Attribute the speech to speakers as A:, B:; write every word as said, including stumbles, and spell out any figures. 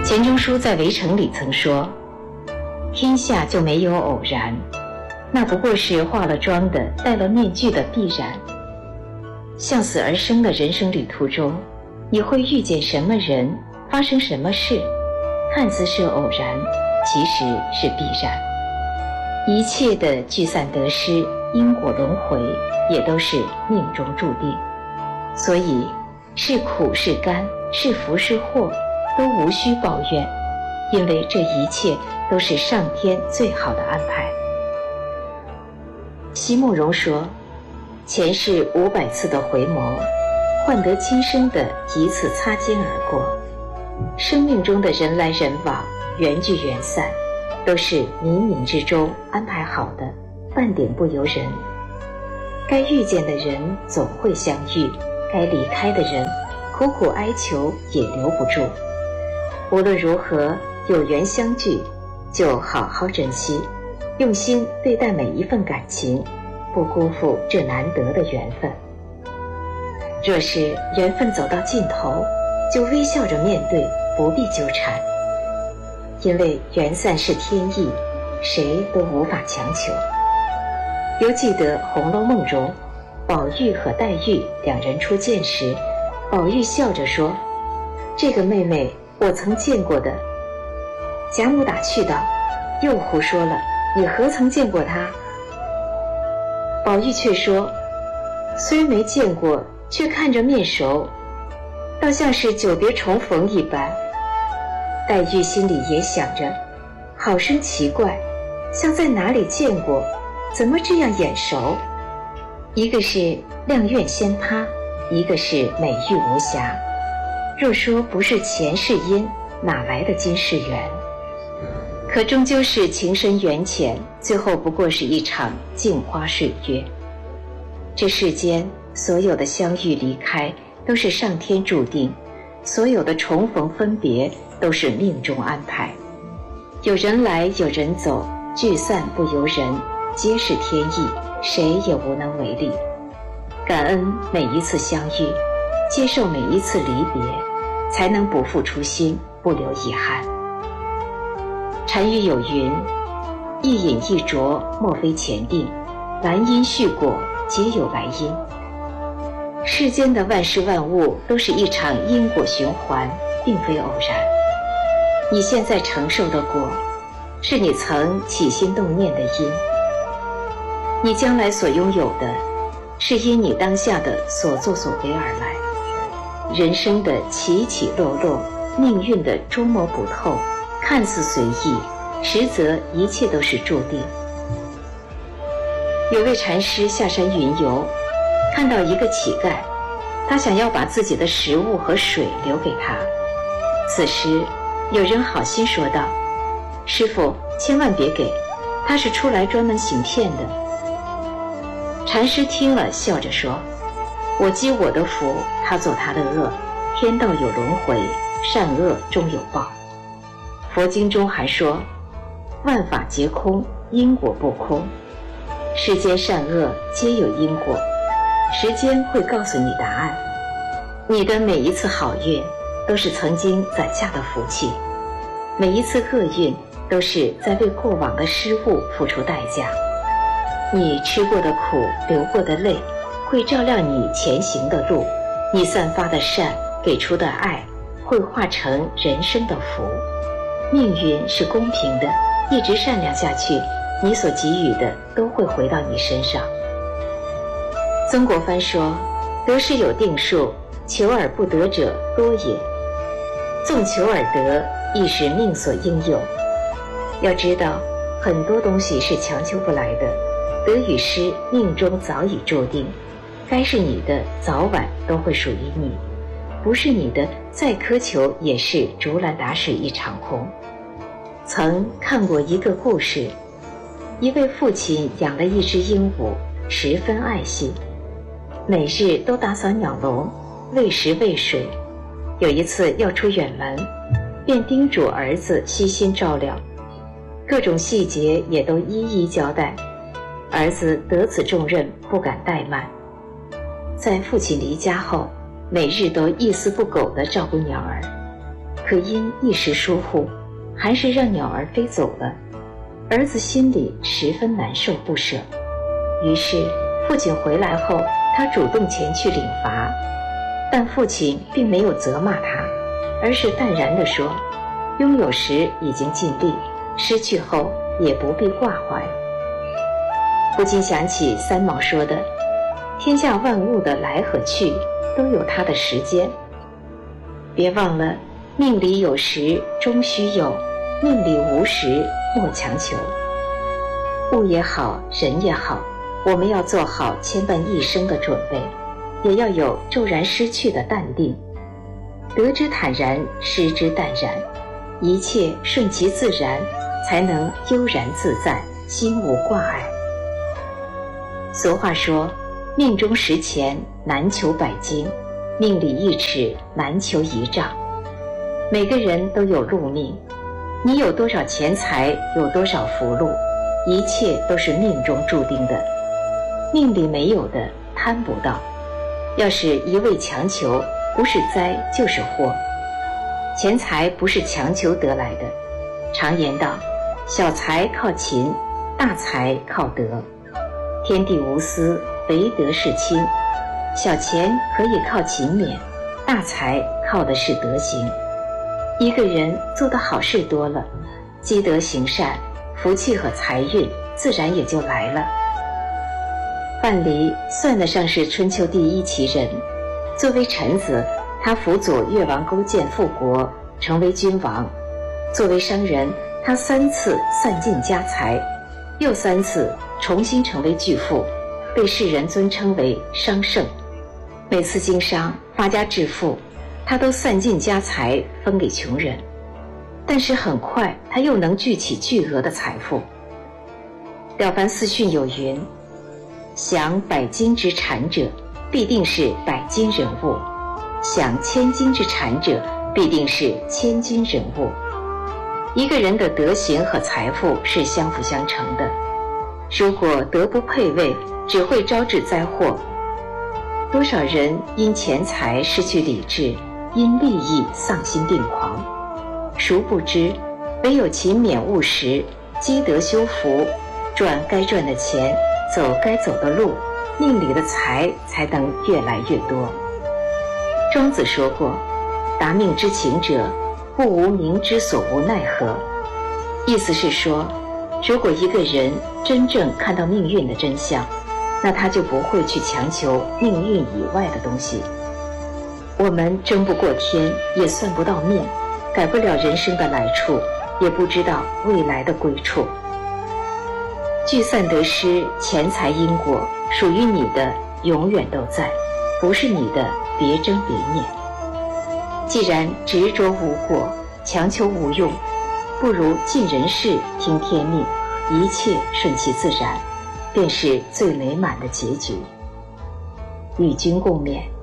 A: 钱钟书在《围城》里曾说，天下就没有偶然，那不过是化了妆的、戴了面具的必然。向死而生的人生旅途中，你会遇见什么人，发生什么事，看似是偶然，其实是必然。一切的聚散得失、因果轮回，也都是命中注定。所以是苦是甘，是福是祸，都无需抱怨，因为这一切都是上天最好的安排。席慕容说，前世五百次的回眸，换得今生的一次擦肩而过。生命中的人来人往，缘聚缘散，都是冥冥之中安排好的，半点不由人。该遇见的人总会相遇，该离开的人苦苦哀求也留不住。无论如何，有缘相聚，就好好珍惜，用心对待每一份感情，不辜负这难得的缘分。若是缘分走到尽头，就微笑着面对，不必纠缠。因为缘散是天意，谁都无法强求。犹记得《红楼梦》中，宝玉和黛玉两人初见时，宝玉笑着说，这个妹妹我曾见过的。贾母打趣道，又胡说了，你何曾见过她？宝玉却说，虽没见过，却看着面熟，倒像是久别重逢一般。黛玉心里也想着，好生奇怪，像在哪里见过，怎么这样眼熟？一个是阆苑仙葩，一个是美玉无瑕。若说不是前世因，哪来的今世缘？可终究是情深缘浅，最后不过是一场镜花水月。这世间所有的相遇离开，都是上天注定，所有的重逢分别，都是命中安排。有人来有人走，聚散不由人，皆是天意，谁也无能为力。感恩每一次相遇，接受每一次离别，才能不负初心，不留遗憾。禅语有云，一饮一啄，莫非前定，兰因絮果，皆有来因。世间的万事万物都是一场因果循环，并非偶然。你现在承受的果，是你曾起心动念的因。你将来所拥有的，是因你当下的所作所为而来。人生的起起落落，命运的捉摸不透，看似随意，实则一切都是注定。有位禅师下山云游，看到一个乞丐，他想要把自己的食物和水留给他。此时有人好心说道，师父千万别给，他是出来专门行骗的。禅师听了笑着说，我积我的福，他做他的恶，天道有轮回，善恶终有报。佛经中还说，万法皆空，因果不空。世间善恶皆有因果，时间会告诉你答案。你的每一次好运，都是曾经攒下的福气，每一次厄运，都是在为过往的失误付出代价。你吃过的苦，流过的泪，会照亮你前行的路。你散发的善，给出的爱，会化成人生的福。命运是公平的，一直善良下去，你所给予的都会回到你身上。曾国藩说，得失有定数，求而不得者多也。纵求而得，亦是命所应有。要知道，很多东西是强求不来的，得与失命中早已注定，该是你的早晚都会属于你，不是你的再苛求也是竹篮打水一场空。曾看过一个故事，一位父亲养了一只鹦鹉，十分爱惜，每日都打扫鸟笼，喂食喂水。有一次要出远门，便叮嘱儿子悉心照料，各种细节也都一一交代。儿子得此重任，不敢怠慢，在父亲离家后，每日都一丝不苟地照顾鸟儿。 可因一时疏忽，还是让鸟儿飞走了。儿子心里十分难受不舍，于是父亲回来后，他主动前去领罚，但父亲并没有责骂他，而是淡然地说，拥有时已经尽力，失去后也不必挂怀。不禁想起三毛说的，天下万物的来和去都有它的时间，别忘了命里有时终须有，命里无时莫强求。物也好，人也好，我们要做好牵绊一生的准备，也要有骤然失去的淡定。得之坦然，失之淡然，一切顺其自然，才能悠然自在，心无挂碍。俗话说，命中十钱难求百金，命里一尺难求一丈。每个人都有禄命，你有多少钱财，有多少福禄，一切都是命中注定的。命里没有的贪不到，要是一味强求，不是灾就是祸。钱财不是强求得来的，常言道，小财靠勤，大财靠德。天地无私，唯德是亲。小钱可以靠勤勉，大财靠的是德行。一个人做的好事多了，积德行善，福气和财运自然也就来了。范蠡算得上是春秋第一奇人，作为臣子，他辅佐越王勾践复国，成为君王；作为商人，他三次散尽家财，又三次重新成为巨富，被世人尊称为商圣。每次经商发家致富，他都散尽家财分给穷人，但是很快他又能聚起巨额的财富。了凡四训有云，享百金之产者，必定是百金人物；享千金之产者，必定是千金人物。一个人的德行和财富是相辅相成的，如果德不配位，只会招致灾祸。多少人因钱财失去理智，因利益丧心病狂，殊不知唯有勤勉务实，积德修福，赚该赚的钱，走该走的路，命里的财才能越来越多。庄子说过，达命之情者，不无明之所无奈何。意思是说，如果一个人真正看到命运的真相，那他就不会去强求命运以外的东西。我们争不过天，也算不到命，改不了人生的来处，也不知道未来的归处。聚散得失，钱财因果，属于你的永远都在，不是你的别争别念。既然执着无果，强求无用，不如尽人事，听天命，一切顺其自然，便是最美满的结局。与君共勉。